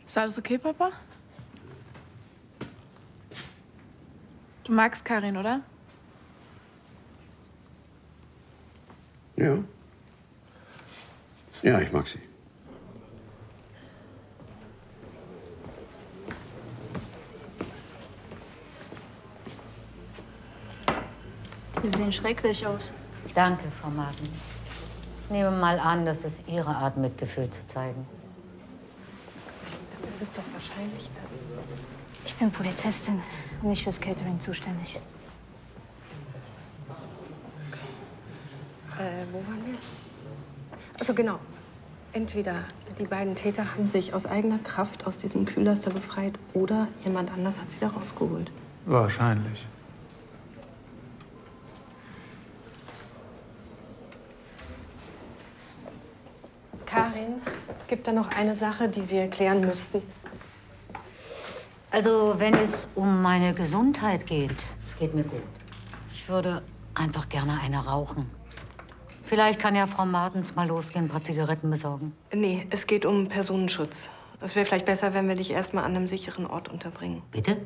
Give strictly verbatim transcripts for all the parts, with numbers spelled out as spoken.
Ist alles okay, Papa? Du magst Karin, oder? Ja. Ja, ich mag sie. Sie sehen schrecklich aus. Danke, Frau Martens. Ich nehme mal an, das ist Ihre Art, Mitgefühl zu zeigen. Dann ist es doch wahrscheinlich, dass... Ich bin Polizistin und nicht fürs Catering zuständig. Äh, wo waren wir? Also genau. Entweder die beiden Täter haben sich aus eigener Kraft aus diesem Kühllaster befreit oder jemand anders hat sie da rausgeholt. Wahrscheinlich. Karin, es gibt da noch eine Sache, die wir klären müssten. Also, wenn es um meine Gesundheit geht, es geht mir gut. Ich würde einfach gerne eine rauchen. Vielleicht kann ja Frau Martens mal losgehen, ein paar Zigaretten besorgen. Nee, es geht um Personenschutz. Es wäre vielleicht besser, wenn wir dich erstmal an einem sicheren Ort unterbringen. Bitte?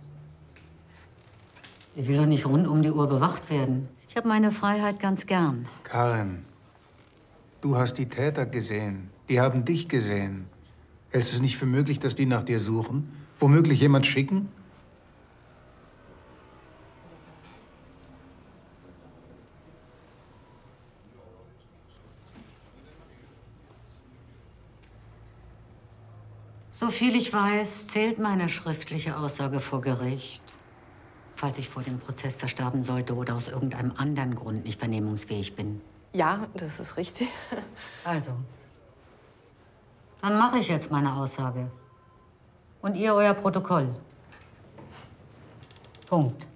Ich will doch nicht rund um die Uhr bewacht werden. Ich habe meine Freiheit ganz gern. Karin, du hast die Täter gesehen. Die haben dich gesehen. Hältst du es nicht für möglich, dass die nach dir suchen? Womöglich jemand schicken? So viel ich weiß, zählt meine schriftliche Aussage vor Gericht. Falls ich vor dem Prozess versterben sollte oder aus irgendeinem anderen Grund nicht vernehmungsfähig bin. Ja, das ist richtig. Also, dann mache ich jetzt meine Aussage. Und ihr euer Protokoll. Punkt.